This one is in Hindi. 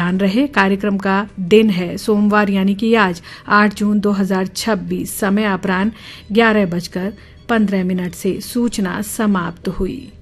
अपराह्न रहे। कार्यक्रम का दिन है सोमवार यानी कि आज 8 जून 2026। समय अपराह्न 11:15 से सूचना समाप्त हुई।